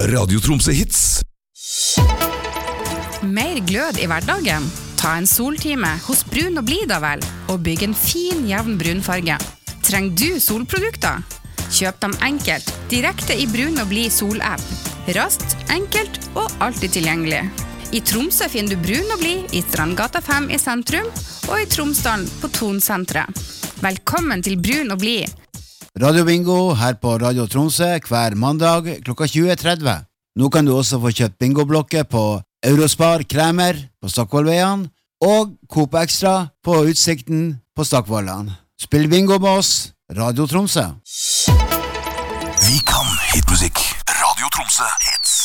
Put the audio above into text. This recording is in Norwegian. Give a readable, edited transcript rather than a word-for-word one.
Radio Tromsø Hits. Mer glød i hverdagen? Ta en soltime hos Brun og Blid da vel, og bygg en fin, jevn brunfarge. Trenger du solprodukter? Kjøp dem enkelt, direkte i Brun og Blid solapp. Raskt, enkelt og alltid tilgjengelig. I Tromsø finner du Brun og Blid i Strandgata 5 i sentrum, og i Tromsdalen på Tonsentret. Velkommen til Brun og Blid. Radio Bingo her på Radio Tromsø hver mandag klokka 20.30. Nå kan du også få kjøpt bingoblokker på Eurospar Kremer på Stockvollveien og Coop Extra på Utsikten på Stockvollan. Spill bingo med oss, Radio Tromsø. Vi kan hitmusikk. Radio Tromsø Hits.